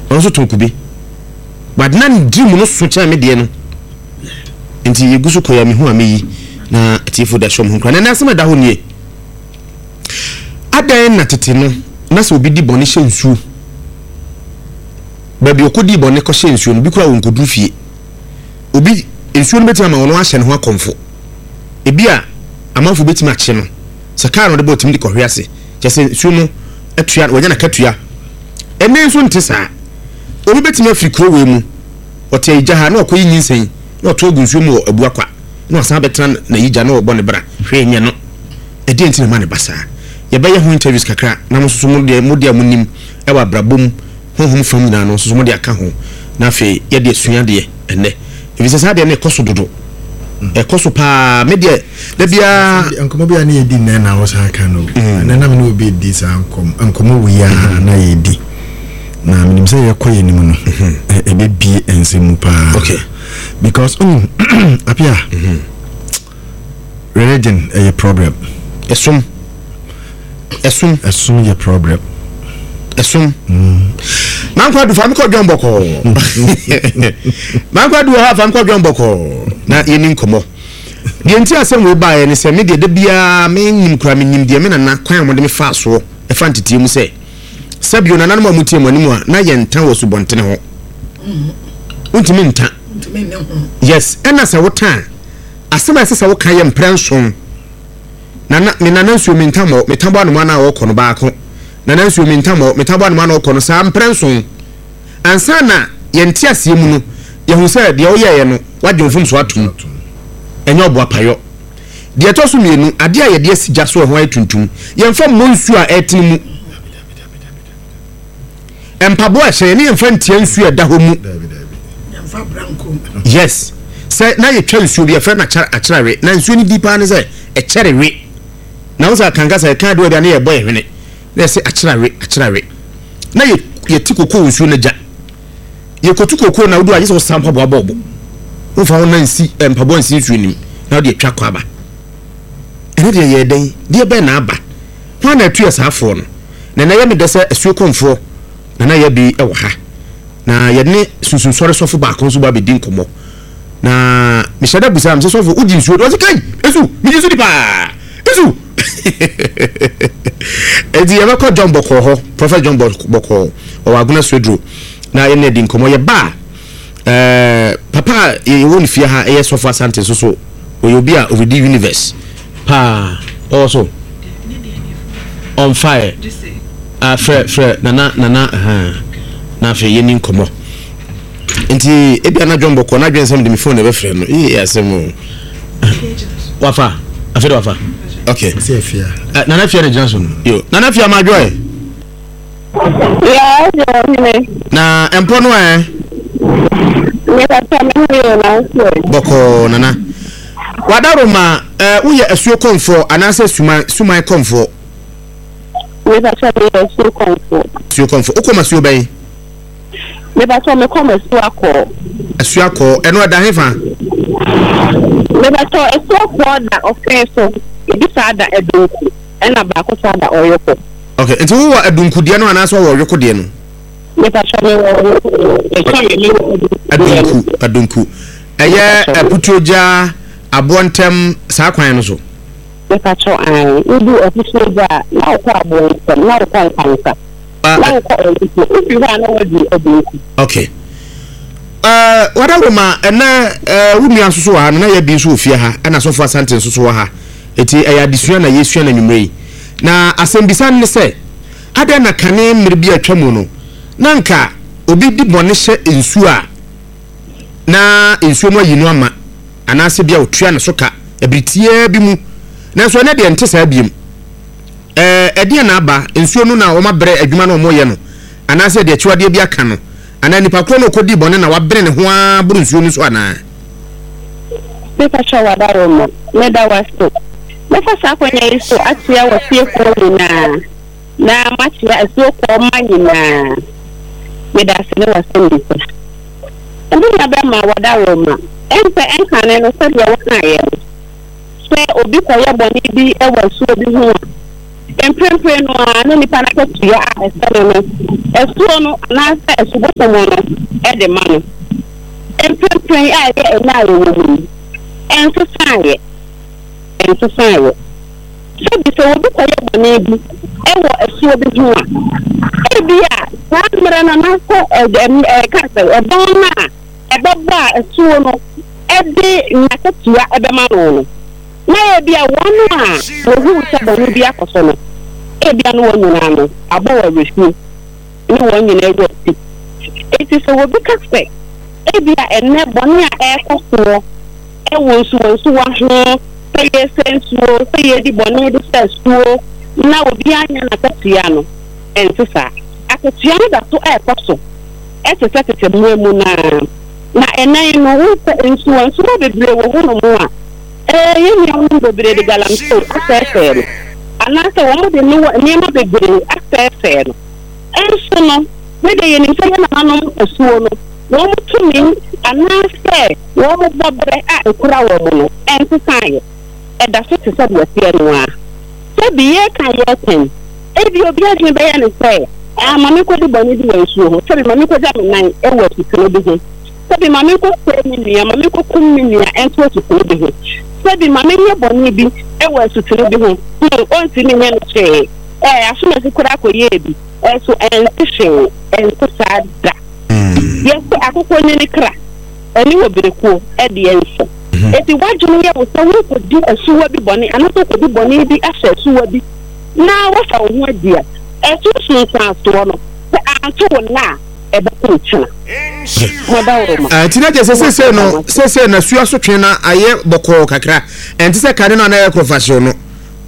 also to kubi but nan dream no so cha me de no enti yegusu koya me hu ameyi na tifo da shom hu kra na asema da ho nie adan na tete no na se obi di bone hye nsuo ba bi okodi bone ko hye nsuo no bi kura wonkodu fie obi nsuo no betima ma wono ahye ne ho akomfo ebi a amanfo betima akye no se car no de botim di kohwe ase kyese nsuo no atua wanya na katua ene nso ntesa obi betima afiri kro we mu ote agya ha na okoyi nyinsen na oto ogunsuo mu abu akwa na osan betran na yigya na obɔ ne bra hwe nya no edi enti na ma ne basa ye be ye ho interviews kakra na mo soso mo de amunim e wa brabom honhom fam nyina no soso mo de aka ho na fe ye de sua de ene ebi se sa de na ekoso dodo ekoso pa me de da bia ankomo bia na yedi na wo sa aka no na na me no obi di sa ankomo wo ya na yedi na minim say yakoye ni mu no ebe bi ensemu pa okay because apia religion a problem esum your problem esum man kwa du fam ko dwon boko man kwa du ha fam ko dwon boko na yeni nkomo de enti asem we baaye ne se me de bia me nyim kura me nyim de me na kwan mo de me fa so e fa ntete mu se sabio na nanoma mutie mo animu a na ye ntan wo su bontene ho untimi ntan yes ena se wotan asema se se wo kan ye mprenson na me nanansuo me ntamo me tabo anoma na wo kono baako nanansuo me ntamo me tabo anoma na wo kono sa mprenson ansa na ye ntia se mu no ye hu se de wo ye no wadwonfum so atum enye obo apayo de to so mienu ade a ye de asigya so ho atuntum ye mfa monsuo a etinimu empabo a hye ne mfa ntia nsuo da ho mu emfa branko yes say na ye twa nsuo bi e fa na akyerare na nsuo ni dipa ne say e kyerere na wo sa kanga say kan do na ye boy hwene na say akyerare na ye tikoko nsuo na ja ye kotukoko na wo do aje so sampa bo abobo wo fa wo na nsi empabo nsi nsuo nim na wo de twa kwa ba ene de ye den de be na aba ho na atu asafo no na ye me de say asuo komfo na ye bi e wo ha na ye ne sunsun sore sofo ba kon so ba be din komo na me shada busa me sofo udi nsuo do kai esu mi jesu di pa esu edi ye ba ko John Boko ho Prophet John Boko o Aguna Swedro na ye ne din komo ye ba papa ye won fie ha ye sofo asante so oyobi a over the universe pa also on fire fre nana na fe yeni nkomo enti ebia na John Boko na dwensem de me phone be frɛ no asem wafa afede wafa okay se fia nana fia de Johnson yo nana fia ma joy yeah joy na empo no me ta me na Boko nana wadaroma wo ye asuo konfo anase sumai konfo me ta me asuo konfo ukoma asuo bai me ba to me come asuo akọ eno ada hefa me ba to asuo da ofeso ebi sa da edunku ena ba ko sa da oyoko okay enti wo edunku de no anaso wo oyoko de no me ba to me adunku eye aputoja abontem sa kwan no so me ba to udu ofisoja na ko abontem na ko kanka okay wadaroma ena wumi ansoso ha na ya bi nso ofie ha ana sofo asante nsoso ha eti eya disua na yesua na nwumrei na asembisa ne se ada na kane mmerbi atwamu no nanka obi di bone hye ensu a na ensu no yinu ama anase bia otua ne soka ebritie bi mu nanso na de ntesa abiem ede na aba ensuo no na wo mabre adwuma no mo ye no anase de chiwade bi aka no ana nipa kro no kodi bone na wabre ne ho a buru nsuo no so ana pepa chawa daromo me da wasto me fa sa kwanya iso atia wasie ko na matia aso ko manyina me da se ne wasto ndi ndu na ba ma wadaroma enka no se de wo kan ye se obi ko ye bone bi e waso bi ho Emprempre no ano nipa na ketua a esene no esuo no na sa esubotomo no e de ma no emprempre a ye na wo mu enso saaye so bi so obi koye bone bi e wo esuo bi ho a e bi a na mra na na ko kasa e don na e baba esuo no e de na ketua e be ma no na e bi a wono a wo hu se bone bi akoso no ebia no wonyina no abawa refu ni wonyina egoti eti so wo bi kafe ebia enne bone a ekoso e wonsu wa ho peye sensuo peye di bone di sensuo na obi anya na katia no entisa akatia no da to ekoso etete mu na enne no wo sensuo bebre wo ho no mu a yemi awu bebre de galamso asefero anase wo de ni ma bebre asefero enso no we de yeni se na hanom esuo no wo mutumi anase wo mo bobre a ekura wo no enso saye eda so te se de tie no a se biye kan ye ten ebi obi adwe be ya ne se mami ko de boni di esuo ho se mami ko jam nan e wo tikino bi ho se mami ko kwemi mami ko kummi ni enso tikino bi ho se mami ye boni bi e wo tikino bi ho on ti ni hen che asuma se kura ko ye bi so entishin entisada yes akoko ni kra eni wo bereko e de enso eti wadwunu ye wo so wo ko di asuwa bi boni anaso ko di boni bi ahye asuwa bi na wo fa wo ho adia etu sunsan so no se anto na e be ko china tinaje sese na suya so twen na aye boko kakra enti se kane na aye crofashion no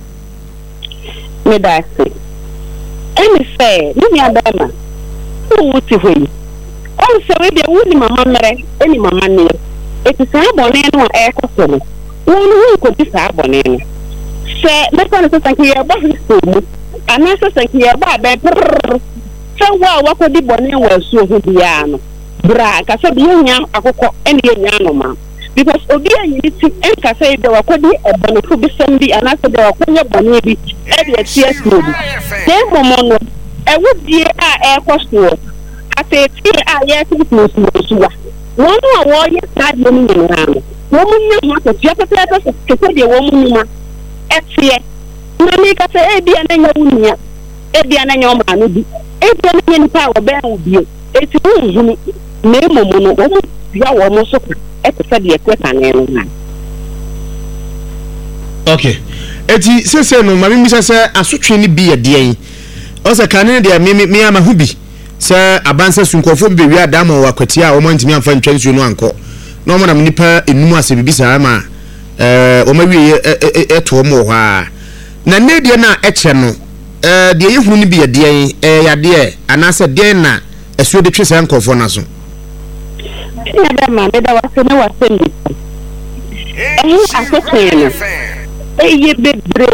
me da se eni se ni adama wo ti hoyi on se we de woni mama mere eni mama ne eti sa abone no e koso no wonu ko di sa abone no se me ko no se sanki ya ba so mu ana se sanki ya ba be se wa ko di bone wa so ho bia no bra ka se bi nya akoko eni nya no ma because obi anyi ti enka se de wa ko di ebone fu bi sembi ana se de wa ko nya bone bi e de tie so bi se momo no e wo die a e koso ate ti a ye ti so wa wonu a wo ye sa de ni ni na no wo mu nya ho to tia pete se se de wo mu ni ma etie na mi ka se e bia na nya wunia e bia na nya o ma no bi e bia na nya ni pa wo be an bi eti hunu na emomu no wo mu bia wo mu so e te se de e kweta na no na okay eti sese no ma mi se asotwe ni bi ye de yin o se kane de mi ama hu bi se abansa sunkofo be wi adam wa kwati a wo mantimi amfa ntwansu no anko na o mo na nipa enum ase bibi sa ma o ma wi eto mo ho a na ne de na eche no de ye hunu ni bi ye de yin ya de anase de na esuo de twese nkofo na so ya da ma me da wa se na wa se mi asotwe no ye bebre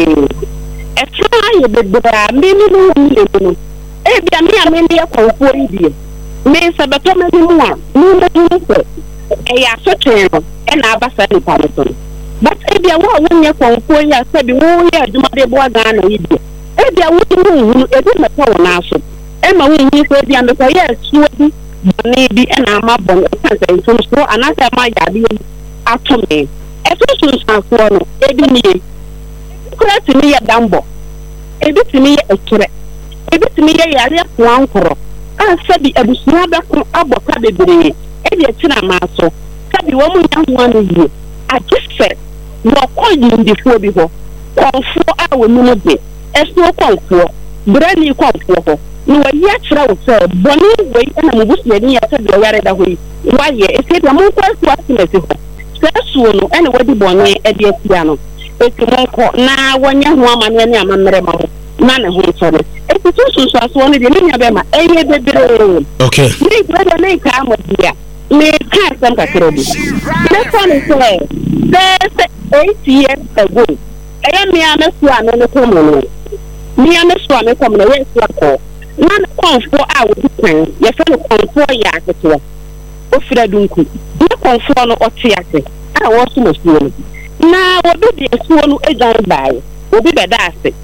ye bebre mi no e bia mi ameni akonfo idie me sabato me mu a ni me se e ya sotwe no e na abasa ni pa so but e bia wo wonya konfo ya sabi wo ya aduma de bo aga na idie e bia wo hu e bi me pa wo na so e ma wo hu so bia me ko ya suo bi ni bi e na ma bon e kan se so anasa ma ya bi atome e so so no e bi ni kura ti mi ya dambo e bi ti mi ya ekire ebitimi ye yare kwankoro sabi abusua ba ko aboka bebre e de tira maso sabi wo mu nya ho anu yi agise wo ko yindifo bi ho konfo a wo mu be eso konfo brani konfo ho no wa ye tira wo se boni we na mu busu ni ya sabi o yare da ho yi wa ye e se da mu ko so asimesi ho sesuo no ene wadi boni e de atia no e tumo ko na wonya ho amane ne amamere ma ho na ne ho sore eti so aso ne de nya be ma eye bebre okay ni brother ne ka amadia me ka sam ka krobi ne fani se 8 years ago eye me amesu ame ne ko mo no me amesu ame ko mo ne we so ko na ne konfo a wo kan ye fe ne konfo ya aketewa o fira dunku ne konfo no otiase a wo so mo suo na wo bi de suo no ejan bae obi beda ase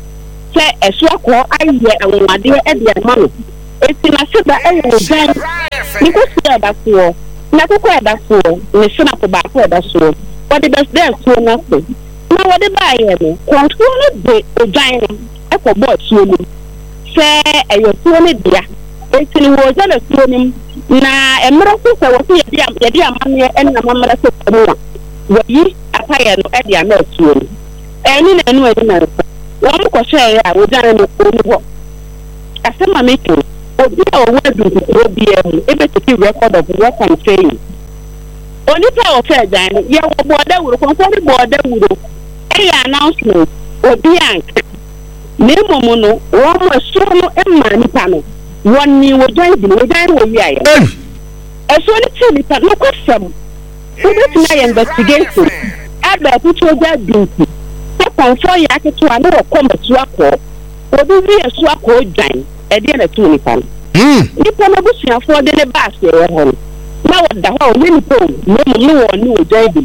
say esuako aye anwade e de ama no eti na seba e wo gan ni ko se da so na ko da so ni sina ko ba ko da so what the best there so na so na what the buy no control de ogan no e ko bo so ni se eyo so ni dia eti ni wo ja na so ni na emra so se wo se ye dia amane e na mamra so ko yi apaya no e dia na so ni eni na enu e na wọ́n kọ́ ṣe ẹ̀yà àwòjáde ní oníwọ̀ àṣẹ́mà méjì òbí àwọn ẹ̀dùn ìdúró bí ẹ̀mú ebe tó ti record of work and training onípa ọ̀fẹ́ ẹ̀dá ni yẹ wọ́n bọ̀ ọ̀dẹ́ wúro kọ́ńkọ́ ní bọ̀ ọ̀dẹ́ wúro ẹ̀yà announcement òbí àǹkà ní mọ̀mọ́ no wọ́n mọ̀ ẹ̀ṣọ́ no ẹ̀mà nípa no wọ́n ní wọ́jọ́ ìdìní wọ́jọ́ ìwọ̀ yí àyẹ̀ ẹ̀ṣọ́ ní tí nípa ní kò sẹ̀m wọ́n bẹ̀ tún náà investigation ẹ̀bẹ̀ tó tí ó jẹ́ dùnkù konfo ya ketu anu okoma tu akọ obi wi esu akọ dwan e de na tu nipa nipa no busuafo de ne baas ye ho na wada ho ni nipa no woni ojaidi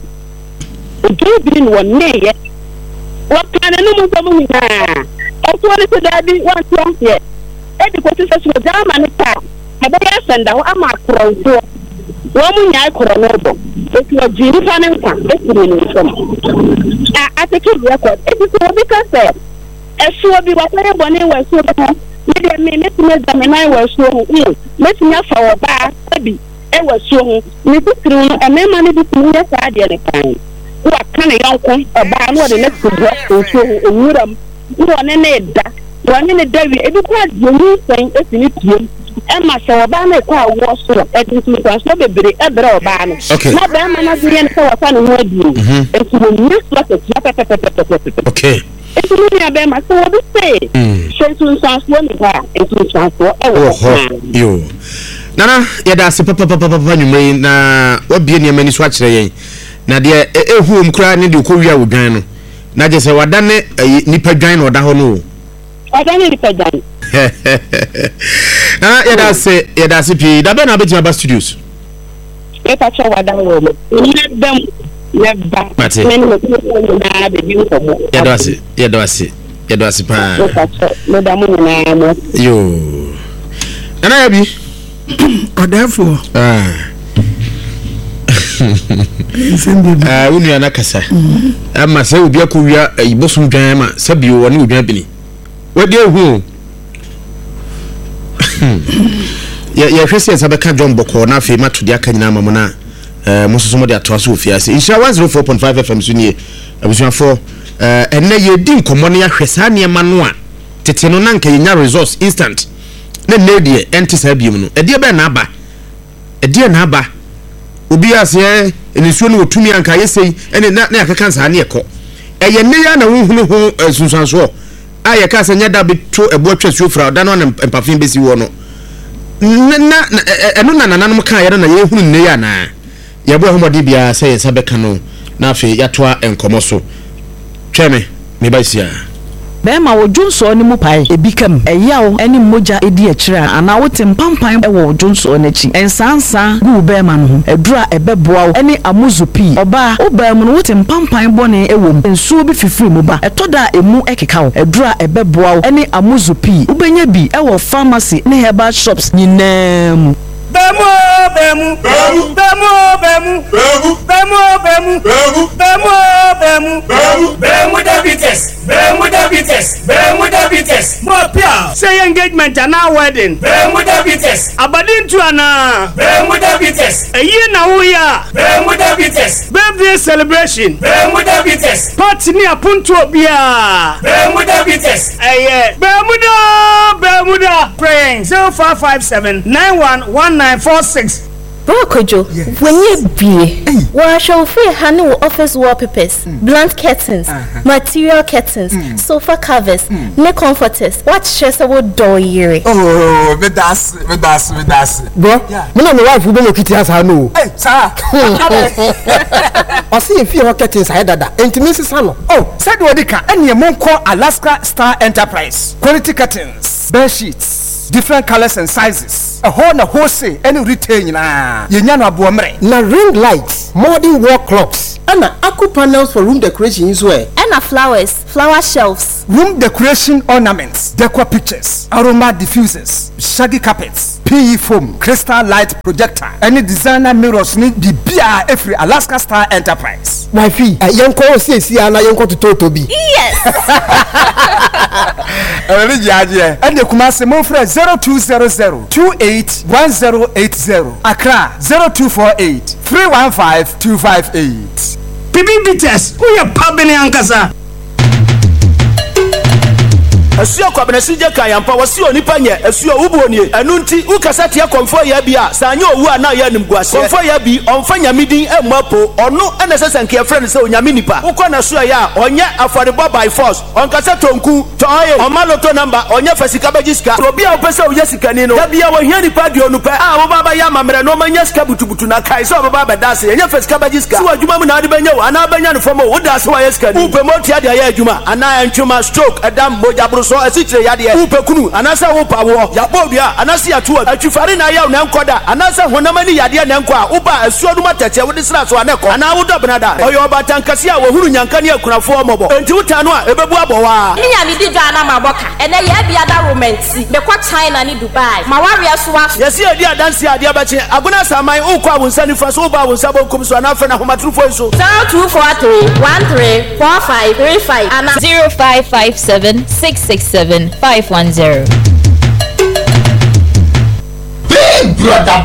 ni woni ye wakana no mo bomu na o to ne da bi wan to ye e di ko ti se so jama ni ta e be ya senda ho ama kronfo wo mu nya ikoro no do e ti o jiri fa ne nka e ti ni nso atake record it is so because esuo bi wakare bone wesuo bi ho me metime examine wesuo ho metime fa wo ba abi e wesuo ho me titiri no emema ne bitimi ya sa ade ne kan wa kan yanko oba no de ne tubo wesuo ho owuram wo ne da wo ne dawi e bi kwa de mu sen esini piem e ma se oba na kwa wo so e tin mi kwa so bebere e bere oba no na ba ma na dire ne se wa fa ne ho adi e so mo ni so te okay e so ni ba ma so wo bi se so so ni ba e so e wo yo nana ya da se papa nyumre na wabie ne mani so a kire yen na de ehum kura ne de ko wia wo dwan no na je se wada ne nipa dwan no da ho no adani nipa dwan ya da se pi da be na betima ba studios e pa cho wada wo mo ni dem ne ba men mo na be bi ko mo ya do ase pa mo da mo na mo yo ana ya bi odafo wonu ya na kasa ama se obi akowia ibosom dwan ma sabi wo ne odwan bini wadi ehu ya hwese sabe ka John Boko na fe matudi aka nyina mamu na musoso mo de atoaso ofiase insha 104.5 FM sunie abusuafo enne ye di nkomo ne ya hwesa ne ma no a tete no na nka yenya resource instant na nedie enti sabium no edie be na aba obi ase enisuo no otumi anka yesei ene na yakaka nsa ne ekọ eye ne ya na hunhunu ho sunsanso aye ka se nyada beto ebo atwasuo fra da no na empafin besi wo no na eno na nananom ka yere na ye hunu ne ya na ye bo homodi bia se ye sabeka no na afi yatoa enkomo so tweme me ba sia bema wo junso ni mu pai ebikam eyawo eni moja edi akira ana wo tempampan e wo junso na chi ensansa gu bema no edura ebeboa eni amuzupi oba wo bema no wo tempampan bone ewom ensuo bi fifiri mu ba etoda emu ekeka wo edura ebeboa eni amuzupi ubenya bi e wo pharmacy ne herbal shops nyinam Bemu diabetes. More pia. Say engagement and now wedding. Bemu diabetes. Abadin to ana. Bemu diabetes. A year now we are. Bemu diabetes. Birthday celebration. Bemu diabetes. Party ni apunto bia. Bemu diabetes. Bermuda. Praying 0557 911946. Brokojo, when you be, we shall free honey office wallpapers, blunt curtains, material curtains, sofa covers, neck comforters. What shares about door year? Oh, with us. Bro, me and my wife will be looking at us. No, hey, sir. I see if you are curtains, I had that. Intimacy salon. Oh, said Wadika, and your mom call Alaska Star Enterprise. Quality curtains, bed sheets, different colors and sizes. A whole na wholesale any retail nyina. Yenya no aboamre. Na ring lights, modern wall clocks, and aqua panels for room decoration as well. And flowers, flower shelves, room decoration ornaments, decor pictures, aroma diffusers, shaggy carpets, PE foam, crystal light projector, any designer mirrors need the BR every Alaska Star Enterprise. Wifey, yanko see ana yanko to Toby. Yes. And the Kumasi Mofre 0200 281080. Accra 0248 315 258. Bibi Bites, who you pubbing Ankasa? Asuo kwabenesi je kan yampa wasi onipa nye asuo ubuonie enu nti ukasate akomfo ya bia sanyo owu ana ya nimguase komfo ya bi onfanya midin emapo ono enesese nke friend se onyame nipa ukona suo ya onye affordable by force onkasa tonku toye omaloto number onye fasika bagiska obi a opese oye sikani no ya bia wo hia nipa di onupa a wo baba ya mamre no manya sika butubutu na kai so baba bedase enye fasika bagiska so adwuma mu na ade benya wo ana benya no fomo wo da so wa yesikani upemoti ade ya adwuma ana antwuma stroke adam moja so asichire yade upekunu anasa wo pawo ya bodua anasa ya tuwa atwifare na ya na nkoda anasa honamani yade na nkwa uba asuo duma tete wo disra so aneko ana wo dobnada oyo obatankase a wo huru nyankane akunafo mobo enti wutanu a ebebu abowa nya mi di dwa na maboka ene ye bia da romancy me kwa China ni Dubai mawari aso aso yesi edi adansi ade abache aguna saman ukwa wonsa nifa so uba wonsa bokum so na afa na homatrufo so 0243134535 and 0557667510. Big brother,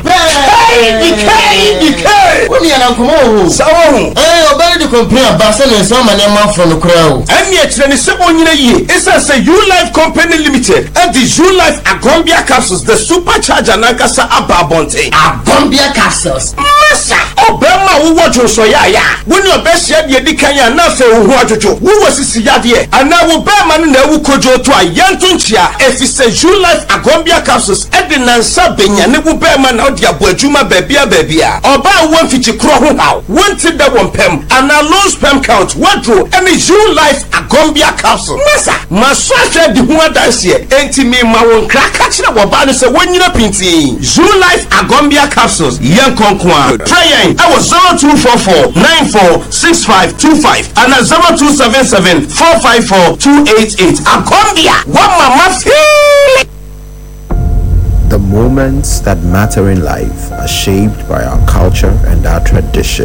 DK. When you are come so obey the company about selling some money from the crowd. And yet, when it's a U Life Company Limited and the U Life Agombia capsules, the supercharger Nankasa Ababonte. Agombia capsules. Massa, Obama, who watch you so ya. When your best yet, you decay nothing who watch you. Who was this yadie? And now Obama never could go to a Yantunchia if it's a U Life Agombia capsules. Edinans Sabin and Nebu Bearman out your Bojuma Babia Babia. Oba 150 crore how. 1 that 1 pem and a low sperm count. What drew any U Life Agombia capsule. Massa, Masasha the one dance here. Enti me ma won crack catching up about say when you pinty. U Life Agombia capsules. Young Konkwa. Trying. I was 0244 946525 and a 0277 454 288. Agombia. One mama feel. The moments that matter in life are shaped by our culture and our tradition.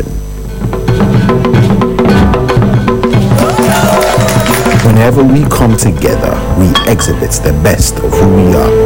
Whenever we come together, we exhibit the best of who we are.